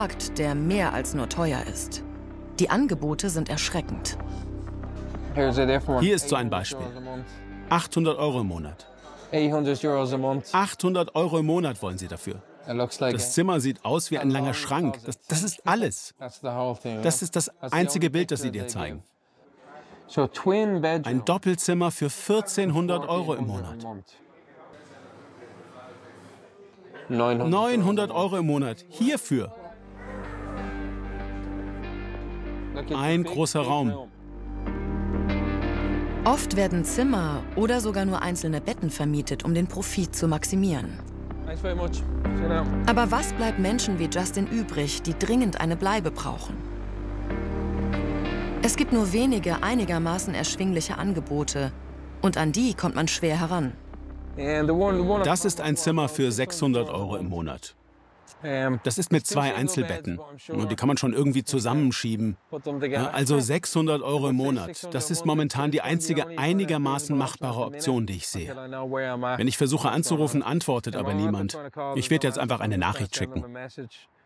Markt, der mehr als nur teuer ist. Die Angebote sind erschreckend. Hier ist so ein Beispiel. 800 € im Monat. 800 € im Monat wollen sie dafür. Das Zimmer sieht aus wie ein langer Schrank. Das ist alles. Das ist das einzige Bild, das sie dir zeigen. Ein Doppelzimmer für 1400 € im Monat. 900 € im Monat. Hierfür. Ein großer Raum. Oft werden Zimmer oder sogar nur einzelne Betten vermietet, um den Profit zu maximieren. Aber was bleibt Menschen wie Justin übrig, die dringend eine Bleibe brauchen? Es gibt nur wenige einigermaßen erschwingliche Angebote und an die kommt man schwer heran. Das ist ein Zimmer für 600 € im Monat. Das ist mit 2 Einzelbetten und die kann man schon irgendwie zusammenschieben. Ja, also 600 € im Monat. Das ist momentan die einzige einigermaßen machbare Option, die ich sehe. Wenn ich versuche anzurufen, antwortet aber niemand. Ich werde jetzt einfach eine Nachricht schicken.